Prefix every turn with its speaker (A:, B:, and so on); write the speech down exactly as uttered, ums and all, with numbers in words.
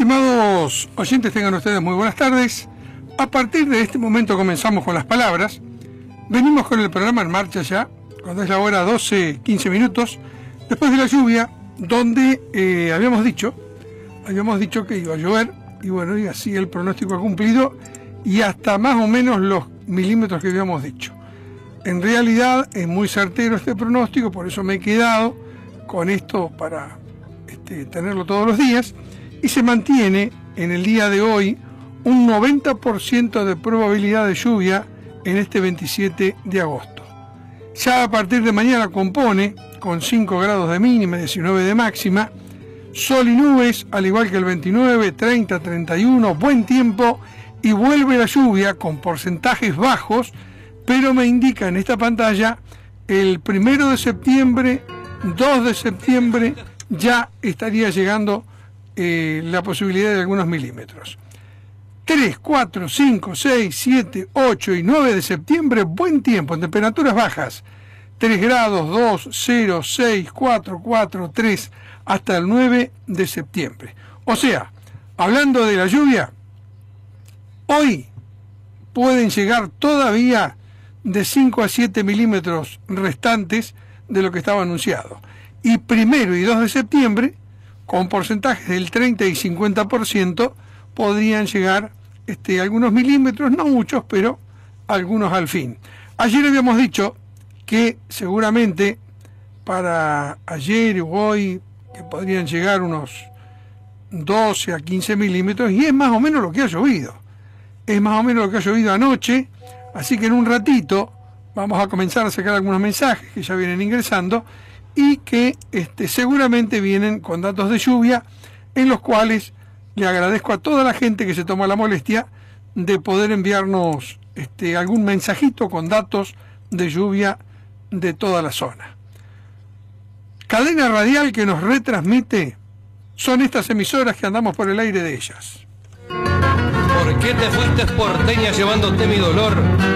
A: Estimados oyentes, tengan ustedes muy buenas tardes. A partir de este momento comenzamos con las palabras. Venimos con el programa en marcha ya, cuando es la hora doce, quince minutos, después de la lluvia, donde eh, habíamos dicho, habíamos dicho que iba a llover, y bueno, y así el pronóstico ha cumplido, y hasta más o menos los milímetros que habíamos dicho. En realidad es muy certero este pronóstico, por eso me he quedado con esto para este, tenerlo todos los días, y se mantiene en el día de hoy un noventa por ciento de probabilidad de lluvia en este veintisiete de agosto. Ya a partir de mañana compone con cinco grados de mínima y diecinueve de máxima, sol y nubes, al igual que el veintinueve, treinta, treinta y uno, buen tiempo, y vuelve la lluvia con porcentajes bajos, pero me indica en esta pantalla el primero de septiembre, dos de septiembre, ya estaría llegando eh, la posibilidad de algunos milímetros. tres, cuatro, cinco, seis, siete, ocho y nueve de septiembre, buen tiempo, en temperaturas bajas, tres grados, dos, cero, seis, cuatro, cuatro, tres, hasta el nueve de septiembre. O sea, hablando de la lluvia, hoy pueden llegar todavía de cinco a siete milímetros restantes de lo que estaba anunciado. Y primero y dos de septiembre, con porcentajes del treinta y cincuenta por ciento, podrían llegar este, algunos milímetros, no muchos, pero algunos al fin. Ayer habíamos dicho que seguramente para ayer o hoy que podrían llegar unos doce a quince milímetros, y es más o menos lo que ha llovido. Es más o menos lo que ha llovido anoche, así que en un ratito vamos a comenzar a sacar algunos mensajes que ya vienen ingresando y que este, seguramente vienen con datos de lluvia, en los cuales le agradezco a toda la gente que se toma la molestia de poder enviarnos este, algún mensajito con datos de lluvia de toda la zona. Cadena radial que nos retransmite son estas emisoras que andamos por el aire de ellas.
B: ¿Por qué te fuiste porteña llevándote mi dolor?